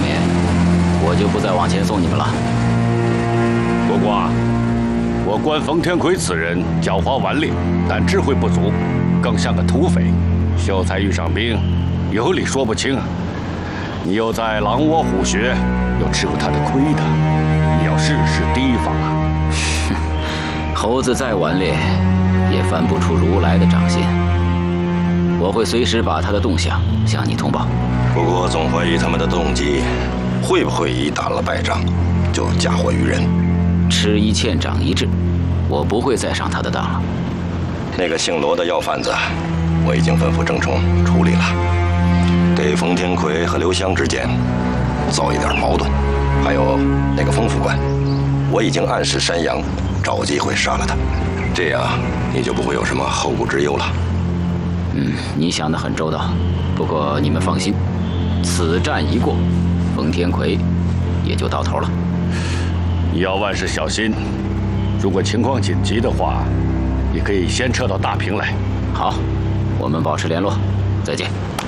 面，我就不再往前送你们了。 不过，我观冯天魁此人狡猾顽劣，但智慧不足，更像个土匪。秀才遇上兵，有理说不清啊！你又在狼窝虎穴，又吃过他的亏的，你要事事提防啊！ 猴子再顽劣，也翻不出如来的掌心。我会随时把他的动向向你通报。 不过总怀疑他们的动机，会不会一打了败仗，就嫁祸于人？ 吃一堑长一智，我不会再上他的当了。 那个姓罗的药贩子，我已经吩咐郑冲处理了。对冯天魁和刘湘之间造一点矛盾，还有那个冯副官，我已经暗示山羊找机会杀了他，这样你就不会有什么后顾之忧了。 你想得很周到。不过你们放心，此战一过，冯天魁也就到头了。 你要万事小心，如果情况紧急的话，你可以先撤到大平来。 好，我们保持联络，再见。